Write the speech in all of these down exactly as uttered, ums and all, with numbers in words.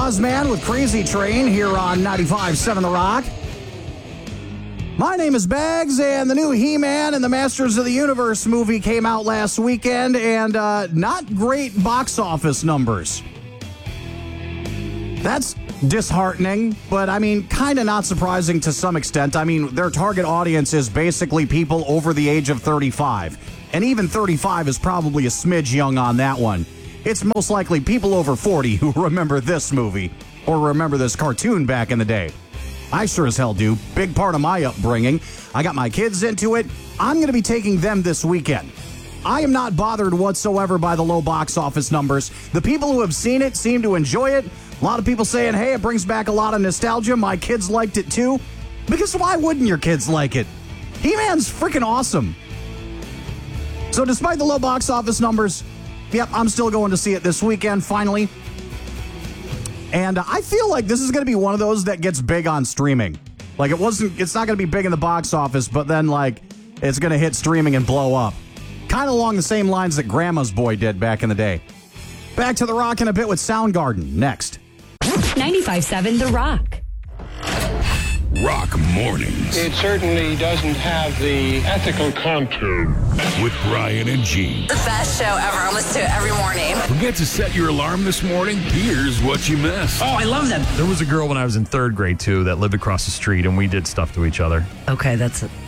Buzzman with Crazy Train here on ninety-five point seven The Rock. My name is Bags, and the new He-Man and the Masters of the Universe movie came out last weekend, and uh, not great box office numbers. That's disheartening, but I mean, kind of not surprising to some extent. I mean, their target audience is basically people over the age of thirty-five, and even thirty-five is probably a smidge young on that one. It's most likely people over forty who remember this movie or remember this cartoon back in the day. I sure as hell do. Big part of my upbringing. I got my kids into it. I'm going to be taking them this weekend. I am not bothered whatsoever by the low box office numbers. The people who have seen it seem to enjoy it. A lot of people saying, hey, it brings back a lot of nostalgia. My kids liked it too. Because why wouldn't your kids like it? He-Man's freaking awesome. So despite the low box office numbers, yep, I'm still going to see it this weekend, finally. And I feel like this is going to be one of those that gets big on streaming. Like, it wasn't, it's not going to be big in the box office, but then, like, it's going to hit streaming and blow up. Kind of along the same lines that Grandma's Boy did back in the day. Back to The Rock in a bit with Soundgarden, next. ninety-five point seven The Rock. Rock Mornings. It certainly doesn't have the ethical contour. With Brian and Gene. The best show ever. I listen to it every morning. Forget to set your alarm this morning? Here's what you missed. Oh, I love them. There was a girl when I was in third grade, too, that lived across the street, and we did stuff to each other. Okay, that's it.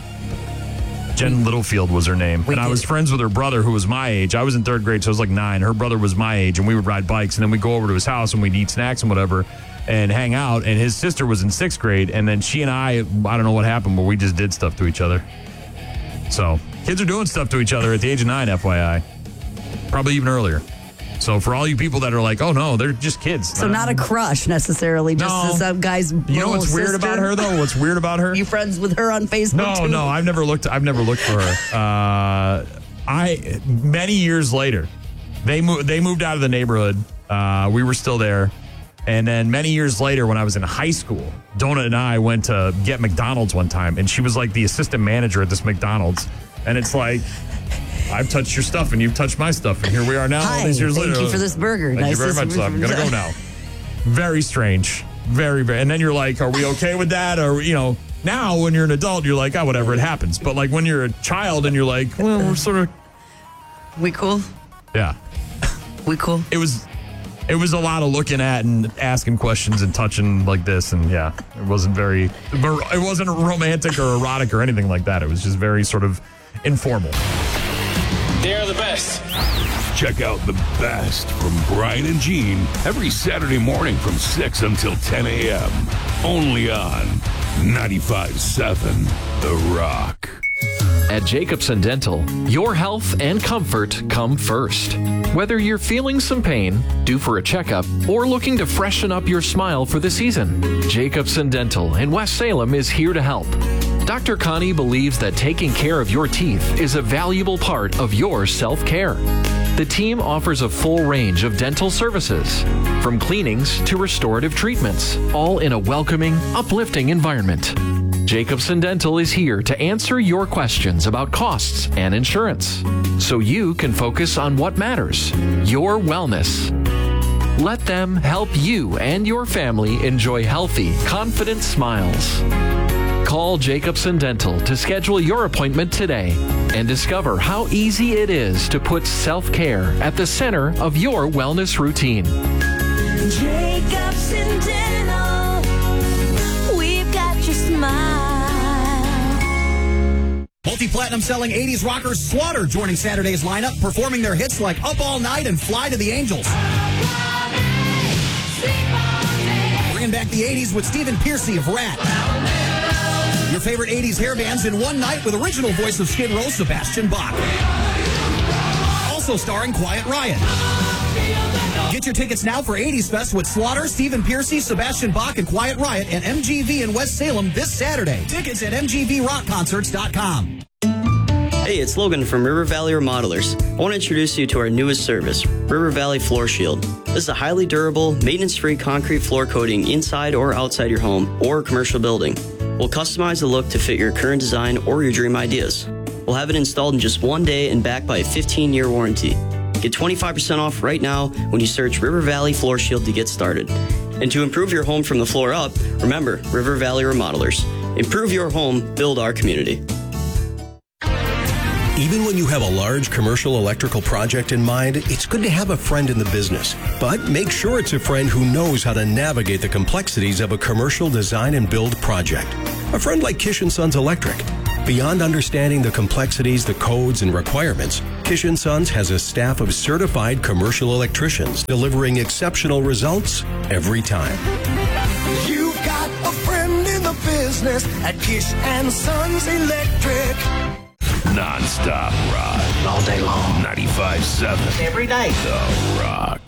Jen Littlefield was her name. We and I did. was friends with her brother, who was my age. I was in third grade, so I was like nine. Her brother was my age, and we would ride bikes, and then we'd go over to his house, and we'd eat snacks and whatever, and hang out. And his sister was in sixth grade, and then she and I, I don't know what happened, but we just did stuff to each other. So, kids are doing stuff to each other at the age of nine, F Y I. Probably even earlier. So, for all you people that are like, oh, no, they're just kids. So not a crush necessarily, just No. some guy's You know what's weird sister? about her, though? What's weird about her? You friends with her on Facebook, No, too? no, I've never looked. I've never looked for her. Uh, I many years later, they moved. They moved out of the neighborhood. Uh, we were still there, and then many years later, when I was in high school, Donna and I went to get McDonald's one time, and she was like the assistant manager at this McDonald's, and it's like, I've touched your stuff, and you've touched my stuff, and here we are now. Hi, all these years thank later. you for this burger. Thank Nice you very to much. see So I'm you. gonna go now. Very strange. Very, very. And then you're like, are we okay with that? Or, you know, now when you're an adult, you're like, oh, whatever, it happens. But like when you're a child and you're like, well, we're sort of, We cool? yeah. We cool? It was, it was a lot of looking at and asking questions and touching like this. And yeah, it wasn't very, it wasn't romantic or erotic or anything like that. It was just very sort of informal. They're the best. Check out the best from Brian and Gene every Saturday morning from six until ten a.m. Only on ninety-five point seven The Rock. At Jacobson Dental, your health and comfort come first. Whether you're feeling some pain, due for a checkup, or looking to freshen up your smile for the season, Jacobson Dental in West Salem is here to help. Doctor Connie believes that taking care of your teeth is a valuable part of your self-care. The team offers a full range of dental services, from cleanings to restorative treatments, all in a welcoming, uplifting environment. Jacobson Dental is here to answer your questions about costs and insurance, so you can focus on what matters, your wellness. Let them help you and your family enjoy healthy, confident smiles. Call Jacobson Dental to schedule your appointment today and discover how easy it is to put self-care at the center of your wellness routine. Jacobson Dental, we've got your smile. Multi-platinum selling eighties rocker Slaughter joining Saturday's lineup, performing their hits like Up All Night and Fly to the Angels. Bringing back the eighties with Stephen Pearcy of Rat. Your favorite eighties hair bands in one night with original voice of Skid Row, Sebastian Bach. Also starring Quiet Riot. Get your tickets now for eighties Fest with Slaughter, Stephen Pearcy, Sebastian Bach, and Quiet Riot at M G V in West Salem this Saturday. Tickets at m g v rock concerts dot com. Hey, it's Logan from River Valley Remodelers. I want to introduce you to our newest service, River Valley Floor Shield. This is a highly durable, maintenance-free concrete floor coating inside or outside your home or commercial building. We'll customize the look to fit your current design or your dream ideas. We'll have it installed in just one day and backed by a fifteen-year warranty. Get twenty-five percent off right now when you search River Valley Floor Shield to get started. And to improve your home from the floor up, remember River Valley Remodelers. Improve your home, build our community. Even when you have a large commercial electrical project in mind, it's good to have a friend in the business. But make sure it's a friend who knows how to navigate the complexities of a commercial design and build project. A friend like Kish and Sons Electric. Beyond understanding the complexities, the codes, and requirements, Kish and Sons has a staff of certified commercial electricians delivering exceptional results every time. You've got a friend in the business at Kish and Sons Electric. Non-stop rock. All day long. ninety-five seven. Every day. The Rock.